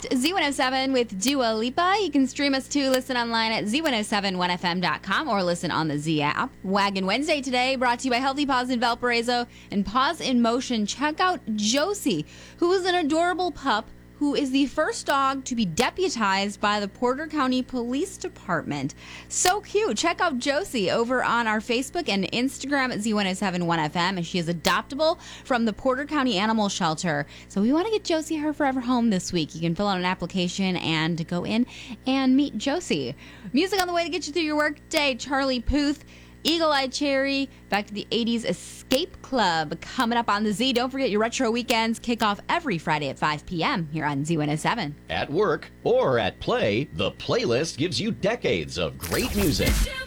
Z107 with Dua Lipa. You can stream us too. Listen online at z1071fm.com or listen on the Z app. Wagon Wednesday today brought to you by Healthy Paws in Valparaiso and Paws in Motion. Check out Josie, who is an adorable pup who is the first dog to be deputized by the Porter County Police Department. So cute. Check out Josie over on our Facebook and Instagram at Z1071FM, and she is adoptable from the Porter County Animal Shelter. So we want to get Josie her forever home this week. You can fill out an application and go in and meet Josie. Music on the way to get you through your work day. Charlie Puth, Eagle Eye Cherry, back to the 80s Escape Club coming up on the Z. Don't forget your retro weekends kick off every Friday at 5 p.m. here on Z107. At work or at play, the playlist gives you decades of great music.